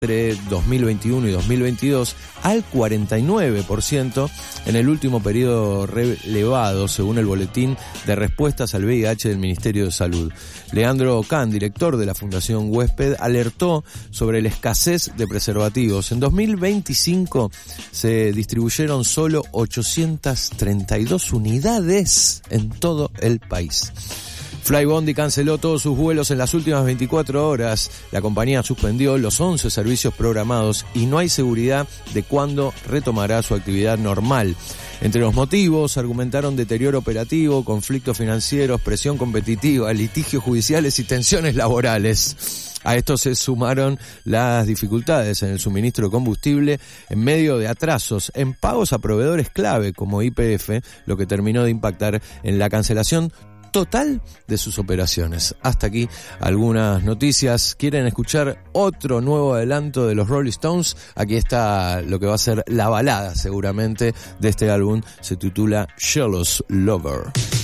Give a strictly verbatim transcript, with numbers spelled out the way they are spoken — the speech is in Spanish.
entre dos mil veintiuno y dos mil veintidós al cuarenta y nueve por ciento en el último periodo relevado, según el boletín de respuestas al V I H del Ministerio de Salud. Leandro Can, director de la Fundación Huésped, alertó sobre la escasez de preservativos. En dos mil veinticinco se distribuyeron solo ochocientas treinta y dos unidades en todo el país. Flybondi canceló todos sus vuelos en las últimas veinticuatro horas. La compañía suspendió los once servicios programados y no hay seguridad de cuándo retomará su actividad normal. Entre los motivos, argumentaron deterioro operativo, conflictos financieros, presión competitiva, litigios judiciales y tensiones laborales. A esto se sumaron las dificultades en el suministro de combustible en medio de atrasos en pagos a proveedores clave como Y P F, lo que terminó de impactar en la cancelación total de sus operaciones. Hasta aquí algunas noticias. ¿Quieren escuchar otro nuevo adelanto de los Rolling Stones? Aquí está lo que va a ser la balada seguramente de este álbum. Se titula Jealous Lover.